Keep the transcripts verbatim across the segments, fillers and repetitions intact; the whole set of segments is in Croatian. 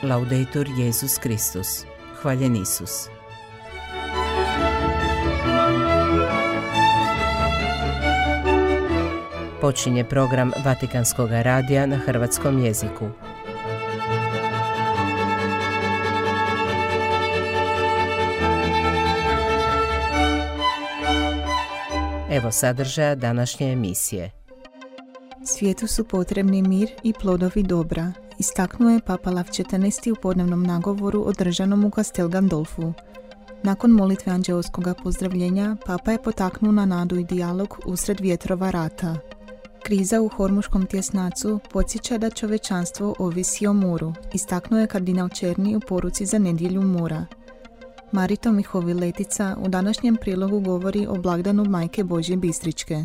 Laudetur Jesus Kristus. Hvaljen Isus. Počinje program Vatikanskog radija na hrvatskom jeziku. Evo sadržaja današnje emisije. Svijetu su potrebni mir i plodovi dobra, istaknuo je Papa Lav četrnaesti u podnevnom nagovoru održanom u Castel Gandolfu. Nakon molitve anđeoskoga pozdravljenja, Papa je potaknuo na nadu i dijalog usred vjetrova rata. Kriza u Hormuškom tjesnacu podsjeća da čovečanstvo ovisi o moru, istaknuo je kardinal Černi u poruci za nedjelju mora. Marito Mihovi-Letica u današnjem prilogu govori o blagdanu Majke Božje Bistričke.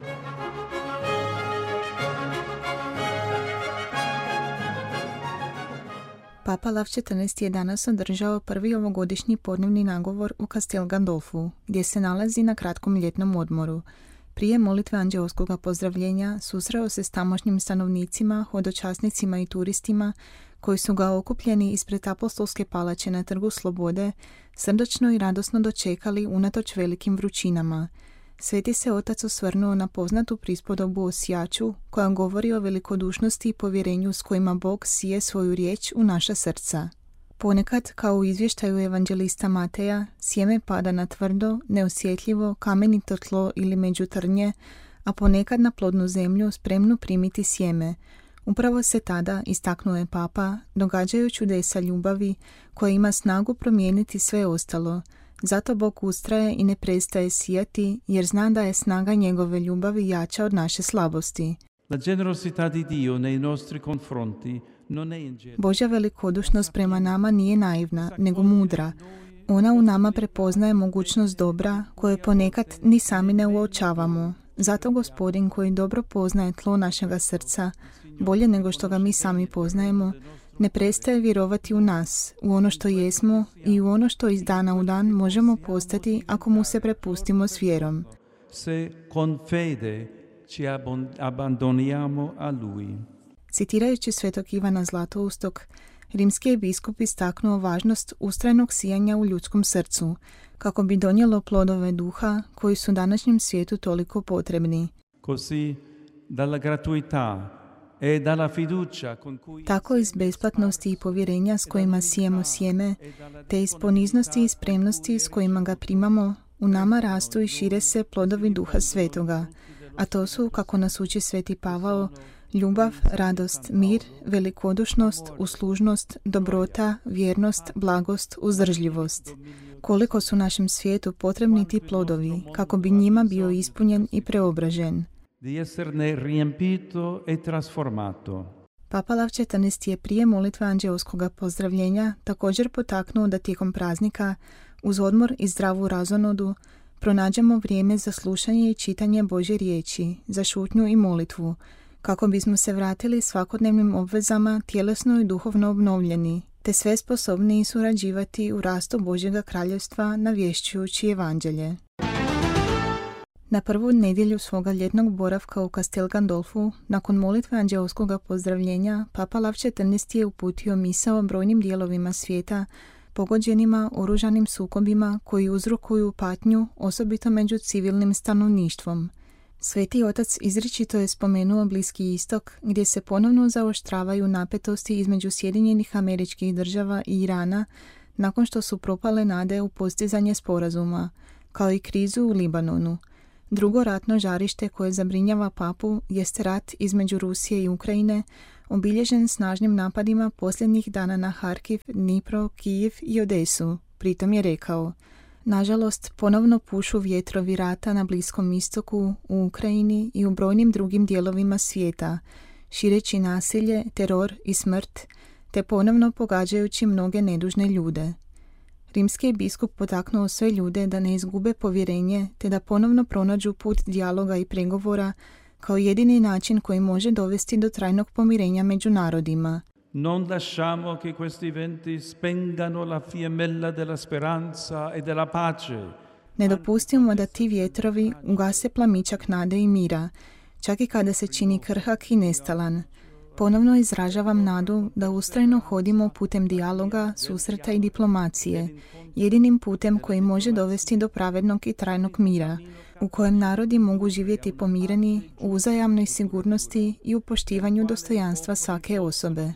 Papa Lav četrnaesti je danas održao prvi ovogodišnji podnevni nagovor u Castel Gandolfu, gdje se nalazi na kratkom ljetnom odmoru. Prije molitve anđeoskoga pozdravljenja susreo se s tamošnjim stanovnicima, hodočasnicima i turistima koji su ga okupljeni ispred apostolske palače na Trgu Slobode srdačno i radosno dočekali unatoč velikim vrućinama. Sveti se otac osvrnuo na poznatu prispodobu o sijaču koja govori o velikodušnosti i povjerenju s kojima Bog sije svoju riječ u naša srca. Ponekad, kao u izvještaju evanđelista Mateja, sjeme pada na tvrdo, neosjetljivo, kamenito tlo ili među trnje, a ponekad na plodnu zemlju spremnu primiti sjeme. Upravo se tada, istaknuo je Papa, događaju čudesa ljubavi koja ima snagu promijeniti sve ostalo. Zato Bog ustraje i ne prestaje sijati, jer zna da je snaga njegove ljubavi jača od naše slabosti. La generosità di Dio nei nostri confronti non è ingenua. Božja velikodušnost prema nama nije naivna, nego mudra. Ona u nama prepoznaje mogućnost dobra koje ponekad ni sami ne uočavamo. Zato Gospodin koji dobro poznaje tlo našega srca, bolje nego što ga mi sami poznajemo, ne prestaje vjerovati u nas, u ono što jesmo i u ono što iz dana u dan možemo postati ako mu se prepustimo s vjerom. Se con fede ci abbandoniamo a lui. Citirajući svetog Ivana Zlatoustog, rimski je biskup istaknuo važnost ustrajnog sijanja u ljudskom srcu, kako bi donijelo plodove duha koji su današnjem svijetu toliko potrebni. Così dalla gratuità e dalla fiducia con cui Tako iz besplatnosti i povjerenja s kojima sijemo sjeme, te iz poniznosti i spremnosti s kojima ga primamo, u nama rastu i šire se plodovi duha svetoga, a to su, kako nas uči sveti Pavao, ljubav, radost, mir, velikodušnost, uslužnost, dobrota, vjernost, blagost, uzdržljivost. Koliko su našem svijetu potrebni ti plodovi, kako bi njima bio ispunjen i preobražen. di esserne riempito e trasformato. Papa Lav četrnaesti je prije molitve anđeoskoga pozdravljenja također potaknuo da tijekom praznika, uz odmor i zdravu razonodu, pronađemo vrijeme za slušanje i čitanje Božje riječi, za šutnju i molitvu, kako bismo se vratili svakodnevnim obvezama tjelesno i duhovno obnovljeni, te sve sposobniji surađivati u rastu Božjega kraljevstva navješćujući evanđelje. Na prvu nedjelju svoga ljetnog boravka u Castel Gandolfu, nakon molitve anđeoskoga pozdravljenja, Papa Lav četrnaesti je uputio misao brojnim dijelovima svijeta, pogođenima oružanim sukobima koji uzrokuju patnju, osobito među civilnim stanovništvom. Sveti otac izričito je spomenuo Bliski istok, gdje se ponovno zaoštravaju napetosti između Sjedinjenih Američkih Država i Irana, nakon što su propale nade u postizanje sporazuma, kao i krizu u Libanonu. Drugo ratno žarište koje zabrinjava papu jeste rat između Rusije i Ukrajine, obilježen snažnim napadima posljednjih dana na Harkiv, Dnipro, Kijev i Odesu. Pritom je rekao: nažalost, ponovno pušu vjetrovi rata na Bliskom istoku, u Ukrajini i u brojnim drugim dijelovima svijeta, šireći nasilje, teror i smrt, te ponovno pogađajući mnoge nedužne ljude. Rimski je biskup potaknuo sve ljude da ne izgube povjerenje, te da ponovno pronađu put dijaloga i pregovora kao jedini način koji može dovesti do trajnog pomirenja među narodima. Non lasciamo che questi venti spengano la fiammella della speranza e della pace. Ne dopustimo da ti vjetrovi ugase plamičak nade i mira, čak i kada se čini krhak i nestalan. Ponovno izražavam nadu da ustrajno hodimo putem dijaloga, susreta i diplomacije, jedinim putem koji može dovesti do pravednog i trajnog mira, u kojem narodi mogu živjeti pomireni, u uzajamnoj sigurnosti i u poštivanju dostojanstva svake osobe.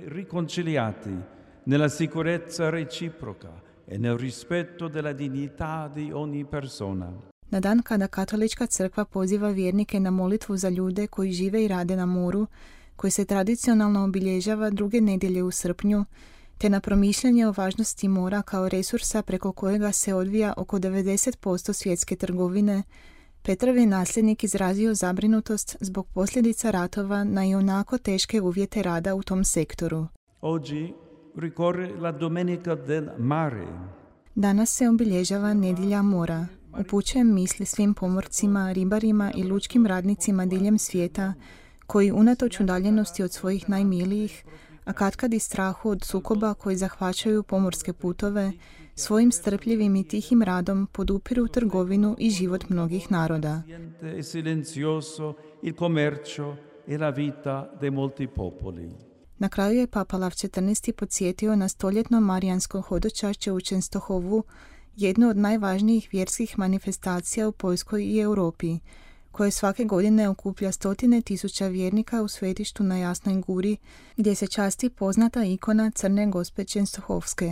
Nella sicurezza reciproca e nel rispetto della dignità di ogni persona. Na dan kada Katolička crkva poziva vjernike na molitvu za ljude koji žive i rade na moru, koji se tradicionalno obilježava druge nedjelje u srpnju, te na promišljanje o važnosti mora kao resursa preko kojega se odvija oko devedeset posto svjetske trgovine, Petrov je nasljednik izrazio zabrinutost zbog posljedica ratova na ionako teške uvjete rada u tom sektoru. Oggi ricorre la Domenica del Mare. Danas se obilježava Nedjelja mora. Upućujem misli svim pomorcima, ribarima i lučkim radnicima diljem svijeta koji unatoč udaljenosti od svojih najmilijih, a katkad i strahu od sukoba koji zahvaćaju pomorske putove, svojim strpljivim i tihim radom podupiru trgovinu i život mnogih naroda. E silenzioso il commercio e la vita de molti popoli. Na kraju je Papa Lav četrnaesti podsjetio na stoljetno marijansko hodočašće u Čenstohovu, jednu od najvažnijih vjerskih manifestacija u Poljskoj i Europi, koje svake godine okuplja stotine tisuća vjernika u svetištu na Jasnoj Guri, gdje se časti poznata ikona Crne Gospe Čenstohovske.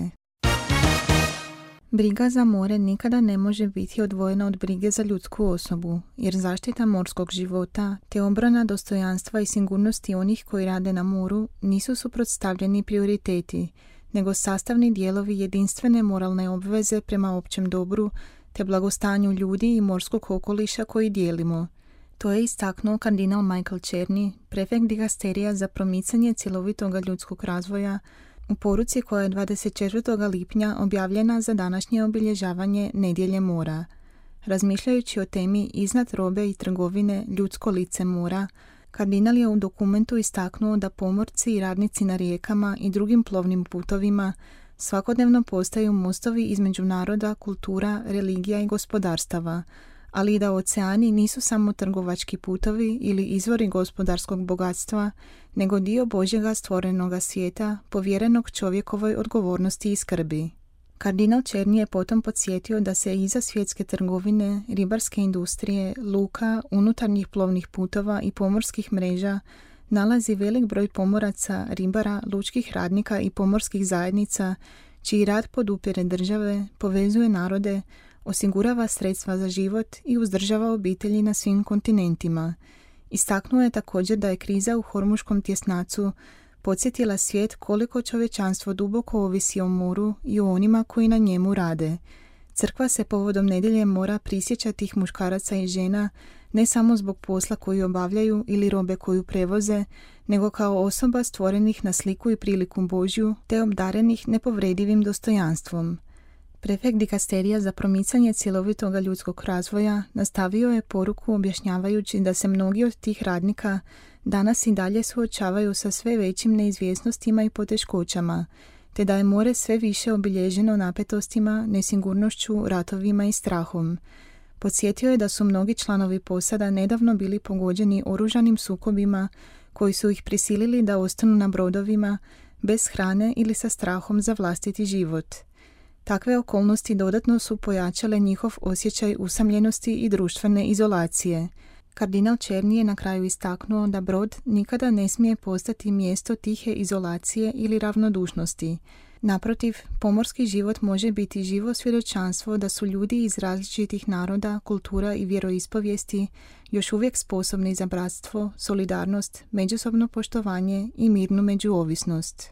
Briga za more nikada ne može biti odvojena od brige za ljudsku osobu, jer zaštita morskog života te obrana dostojanstva i sigurnosti onih koji rade na moru nisu suprotstavljeni prioriteti, nego sastavni dijelovi jedinstvene moralne obveze prema općem dobru te blagostanju ljudi i morskog okoliša koji dijelimo. To je istaknuo kardinal Michael Černi, prefekt digasterija za promicanje cjelovitog ljudskog razvoja, u poruci koja je dvadeset četvrtog lipnja objavljena za današnje obilježavanje Nedjelje mora. Razmišljajući o temi iznad robe i trgovine ljudsko lice mora, kardinal je u dokumentu istaknuo da pomorci i radnici na rijekama i drugim plovnim putovima svakodnevno postaju mostovi između naroda, kultura, religija i gospodarstava, ali i da oceani nisu samo trgovački putovi ili izvori gospodarskog bogatstva, nego dio Božjega stvorenoga svijeta, povjerenog čovjekovoj odgovornosti i skrbi. Kardinal Černi je potom podsjetio da se iza svjetske trgovine, ribarske industrije, luka, unutarnjih plovnih putova i pomorskih mreža nalazi velik broj pomoraca, ribara, lučkih radnika i pomorskih zajednica, čiji rad podupire države, povezuje narode, osigurava sredstva za život i uzdržava obitelji na svim kontinentima. Istaknuo je također da je kriza u Hormuškom tjesnacu podsjetila svijet koliko čovječanstvo duboko ovisi o moru i o onima koji na njemu rade. Crkva se povodom Nedjelje mora prisjeća tih muškaraca i žena ne samo zbog posla koju obavljaju ili robe koju prevoze, nego kao osoba stvorenih na sliku i priliku Božju te obdarenih nepovredivim dostojanstvom. Prefekt dikasterija za promicanje cjelovitog ljudskog razvoja nastavio je poruku objašnjavajući da se mnogi od tih radnika danas i dalje suočavaju sa sve većim neizvjesnostima i poteškoćama, te da je more sve više obilježeno napetostima, nesigurnošću, ratovima i strahom. Podsjetio je da su mnogi članovi posada nedavno bili pogođeni oružanim sukobima koji su ih prisilili da ostanu na brodovima bez hrane ili sa strahom za vlastiti život. Takve okolnosti dodatno su pojačale njihov osjećaj usamljenosti i društvene izolacije. Kardinal Černi je na kraju istaknuo da brod nikada ne smije postati mjesto tihe izolacije ili ravnodušnosti. Naprotiv, pomorski život može biti živo svjedočanstvo da su ljudi iz različitih naroda, kultura i vjeroispovijesti još uvijek sposobni za bratstvo, solidarnost, međusobno poštovanje i mirnu međuovisnost.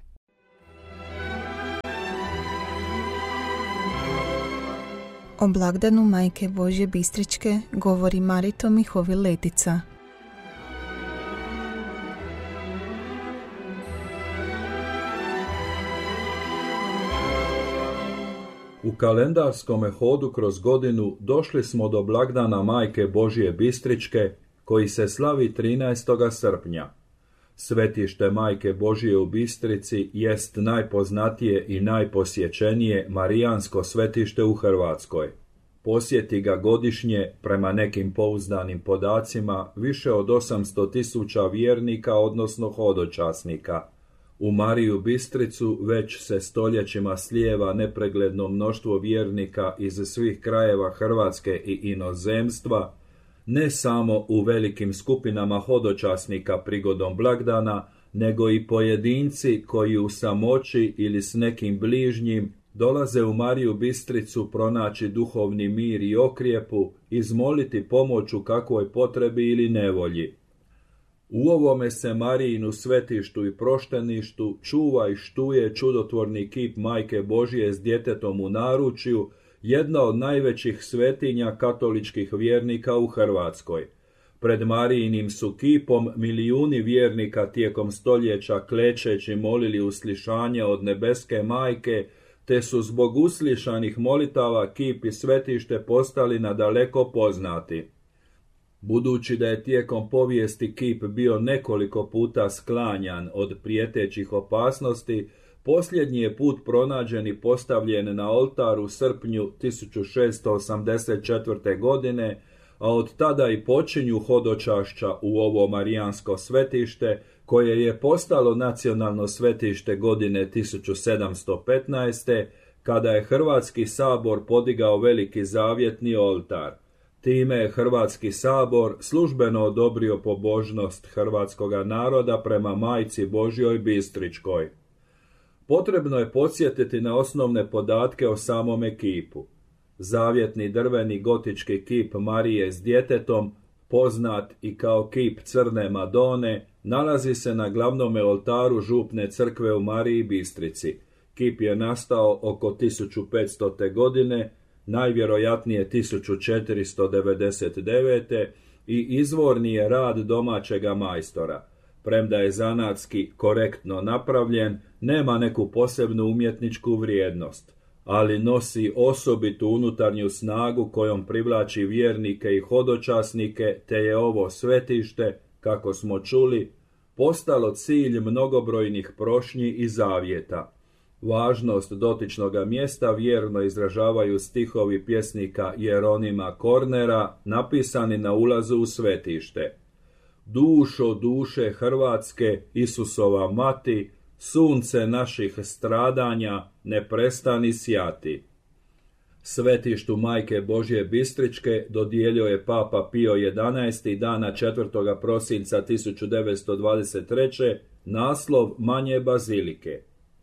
O blagdanu Majke Božje Bistričke govori Marito Mihovil Letica. U kalendarskom hodu kroz godinu došli smo do blagdana Majke Božje Bistričke, koji se slavi trinaestog srpnja. Svetište Majke Božje u Bistrici jest najpoznatije i najposjećenije marijansko svetište u Hrvatskoj. Posjeti ga godišnje, prema nekim pouzdanim podacima, više od osamsto tisuća vjernika, odnosno hodočasnika. U Mariju Bistricu već se stoljećima slijeva nepregledno mnoštvo vjernika iz svih krajeva Hrvatske i inozemstva, ne samo u velikim skupinama hodočasnika prigodom blagdana, nego i pojedinci koji u samoći ili s nekim bližnjim dolaze u Mariju Bistricu pronaći duhovni mir i okrijepu, izmoliti pomoć u kakvoj potrebi ili nevolji. U ovome se Marijinu svetištu i prošteništu čuva i štuje čudotvorni kip Majke Božije s djetetom u naručju, jedna od najvećih svetinja katoličkih vjernika u Hrvatskoj. Pred Marijinim su kipom milijuni vjernika tijekom stoljeća klečeći molili uslišanje od nebeske Majke, te su zbog uslišanih molitava kip i svetište postali nadaleko poznati. Budući da je tijekom povijesti kip bio nekoliko puta sklanjan od prijetećih opasnosti, posljednji je put pronađen i postavljen na oltar u srpnju tisuću šessto osamdeset četvrte. godine, a od tada i počinju hodočašća u ovo marijansko svetište, koje je postalo nacionalno svetište godine tisuću sedamsto petnaeste. kada je Hrvatski sabor podigao veliki zavjetni oltar. Time je Hrvatski sabor službeno odobrio pobožnost hrvatskoga naroda prema Majci Božjoj Bistričkoj. Potrebno je podsjetiti na osnovne podatke o samome kipu. Zavjetni drveni gotički kip Marije s djetetom, poznat i kao kip Crne Madone, nalazi se na glavnome oltaru župne crkve u Mariji Bistrici. Kip je nastao oko tisuću petstote. godine, najvjerojatnije tisuću četiristo devedeset devete. i izvorni je rad domaćega majstora. Premda je zanatski korektno napravljen, nema neku posebnu umjetničku vrijednost, ali nosi osobitu unutarnju snagu kojom privlači vjernike i hodočasnike, te je ovo svetište, kako smo čuli, postalo cilj mnogobrojnih prošnji i zavjeta. Važnost dotičnoga mjesta vjerno izražavaju stihovi pjesnika Jeronima Kornera, napisani na ulazu u svetište. Dušo duše Hrvatske, Isusova mati, sunce naših stradanja, ne prestani sjati. Svetištu Majke Božje Bistričke dodijelio je Papa Pio jedanaesti. dana četvrtog prosinca tisuću devetsto dvadeset treće. naslov manje bazilike.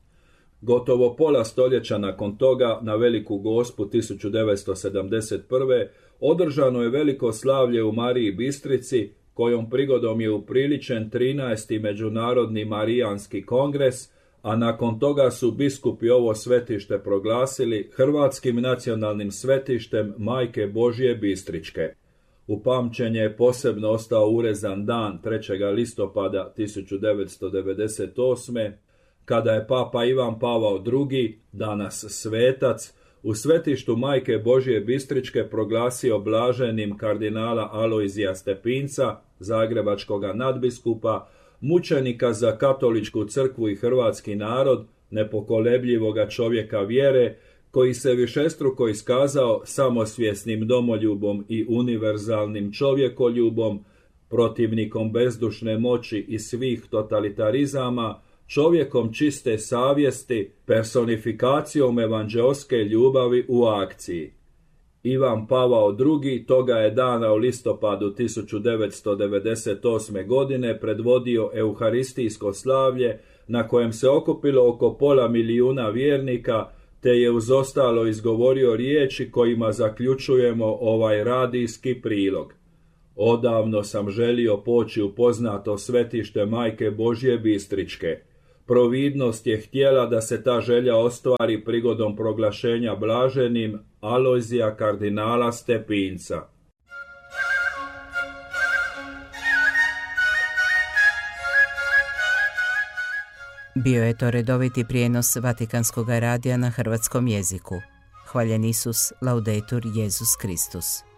Gotovo pola stoljeća nakon toga, na Veliku Gospu tisuću devetsto sedamdeset prve. održano je veliko slavlje u Mariji Bistrici, kojom prigodom je upriličen trinaesti. Međunarodni Marijanski kongres, a nakon toga su biskupi ovo svetište proglasili Hrvatskim nacionalnim svetištem Majke Božje Bistričke. U pamćenje je posebno ostao urezan dan trećeg listopada tisuću devetsto devedeset osme. kada je Papa Ivan Pavao drugi, danas svetac, u svetištu Majke Božje Bistričke proglasio blaženim kardinala Alojzija Stepinca, zagrebačkoga nadbiskupa, mučenika za katoličku crkvu i hrvatski narod, nepokolebljivoga čovjeka vjere, koji se višestruko iskazao samosvjesnim domoljubom i univerzalnim čovjekoljubom, protivnikom bezdušne moći i svih totalitarizama, čovjekom čiste savjesti, personifikacijom evanđeoske ljubavi u akciji. Ivan Pavao drugi. toga je dana u listopadu tisuću devetsto devedeset osme. godine predvodio euharistijsko slavlje, na kojem se okupilo oko pola milijuna vjernika, te je uz ostalo izgovorio riječi kojima zaključujemo ovaj radijski prilog. Odavno sam želio poći u poznato svetište Majke Božje Bistričke. Providnost je htjela da se ta želja ostvari prigodom proglašenja blaženim Alojzija kardinala Stepinca. Bio je to redoviti prijenos Vatikanskog radija na hrvatskom jeziku. Hvaljen Isus, laudetur Jesus Kristus.